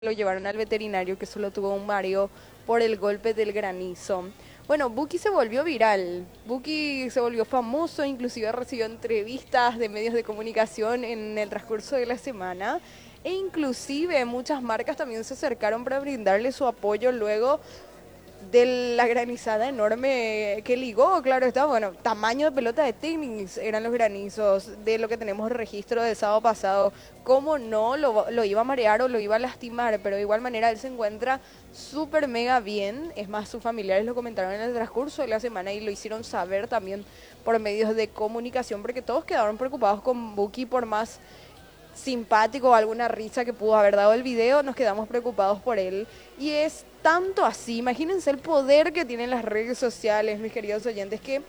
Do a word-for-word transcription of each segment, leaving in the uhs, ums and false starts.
Lo llevaron al veterinario que solo tuvo un mareo por el golpe del granizo. Bueno, Buki se volvió viral. Buki se volvió famoso, inclusive recibió entrevistas de medios de comunicación en el transcurso de la semana. E inclusive muchas marcas también se acercaron para brindarle su apoyo luego de la granizada enorme que ligó, claro está, bueno, tamaño de pelota de tenis eran los granizos de lo que tenemos registro del sábado pasado. ¿Cómo no lo, lo iba a marear o lo iba a lastimar? Pero de igual manera él se encuentra súper mega bien. Es más, sus familiares lo comentaron en el transcurso de la semana y lo hicieron saber también por medios de comunicación, porque todos quedaron preocupados con Buki por más simpático o alguna risa que pudo haber dado el video, nos quedamos preocupados por él. Y es tanto así, imagínense el poder que tienen las redes sociales, mis queridos oyentes, que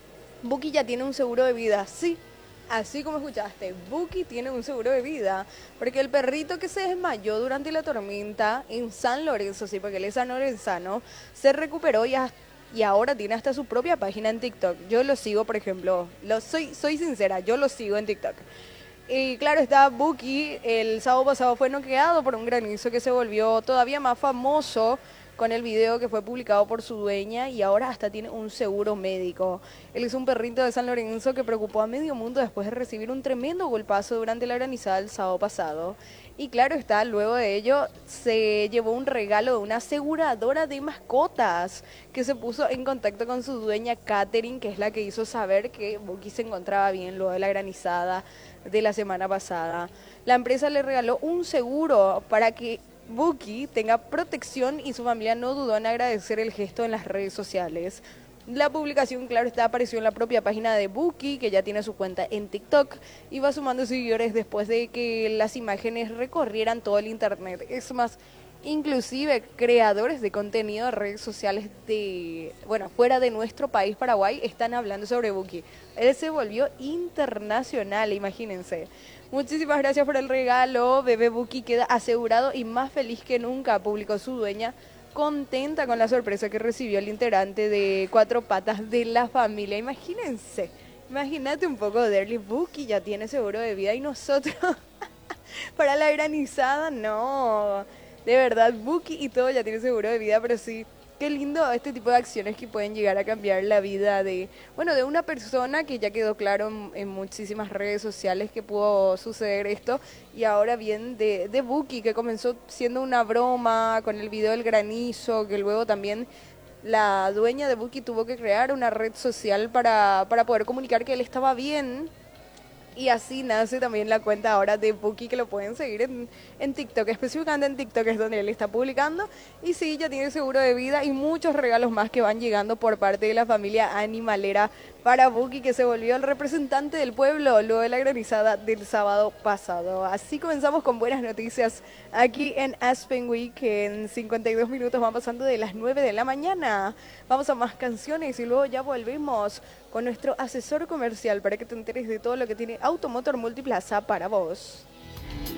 Buki ya tiene un seguro de vida, sí. Así como escuchaste, Buki tiene un seguro de vida, porque el perrito que se desmayó durante la tormenta en San Lorenzo, sí, porque él es sanlorenzano, se recuperó y hasta y ahora tiene hasta su propia página en TikTok. Yo lo sigo, por ejemplo, lo soy, soy sincera, yo lo sigo en TikTok. Y claro, está Buki, el sábado pasado fue noqueado por un granizo que se volvió todavía más famoso con el video que fue publicado por su dueña y ahora hasta tiene un seguro médico. Él es un perrito de San Lorenzo que preocupó a medio mundo después de recibir un tremendo golpazo durante la granizada el sábado pasado. Y claro está, luego de ello se llevó un regalo de una aseguradora de mascotas que se puso en contacto con su dueña Katherine, que es la que hizo saber que Buki se encontraba bien luego de la granizada de la semana pasada. La empresa le regaló un seguro para que Buki tenga protección y su familia no dudó en agradecer el gesto en las redes sociales. La publicación, claro está, apareció en la propia página de Buki, que ya tiene su cuenta en TikTok, y va sumando seguidores después de que las imágenes recorrieran todo el internet. Es más, inclusive creadores de contenido de redes sociales de, bueno, fuera de nuestro país, Paraguay, están hablando sobre Buki. Él se volvió internacional, imagínense. Muchísimas gracias por el regalo. Bebé Buki queda asegurado y más feliz que nunca, publicó su dueña, contenta con la sorpresa que recibió el integrante de Cuatro Patas de la familia. Imagínense, imagínate un poco de Early Buki ya tiene seguro de vida y nosotros para la granizada, no. De verdad, Buki y todo ya tiene seguro de vida, pero sí, qué lindo este tipo de acciones que pueden llegar a cambiar la vida de, bueno, de una persona que ya quedó claro en, en muchísimas redes sociales que pudo suceder esto, y ahora bien de, de Buki, que comenzó siendo una broma con el video del granizo, que luego también la dueña de Buki tuvo que crear una red social para, para poder comunicar que él estaba bien. Y así nace también la cuenta ahora de Buki, que lo pueden seguir en, en TikTok, específicamente en TikTok es donde él está publicando. Y sí, ya tiene seguro de vida y muchos regalos más que van llegando por parte de la familia animalera para Buki, que se volvió el representante del pueblo luego de la granizada del sábado pasado. Así comenzamos con buenas noticias aquí en Aspen Week, que en cincuenta y dos minutos van pasando de las nueve de la mañana. Vamos a más canciones y luego ya volvemos con nuestro asesor comercial para que te enteres de todo lo que tiene Automotor Multiplaza para vos.